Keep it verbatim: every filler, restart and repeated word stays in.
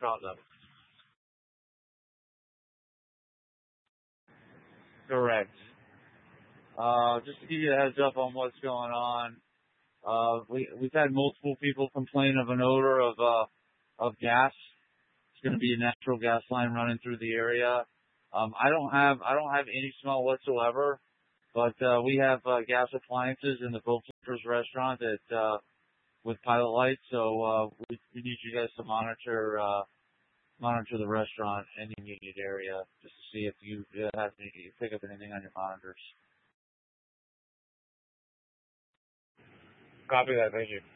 restaurant though. Correct. Uh, just to give you a heads up on what's going on, uh, we we've had multiple people complain of an odor of uh of gas. It's going to be a natural gas line running through the area. Um, I don't have I don't have any smell whatsoever, but uh, we have uh, gas appliances in the Goldflippers restaurant that uh, with pilot lights, so uh, we, we need you guys to monitor uh, monitor the restaurant and the immediate area just to see if you uh, have any, pick up anything on your monitors. Copy that. Thank you.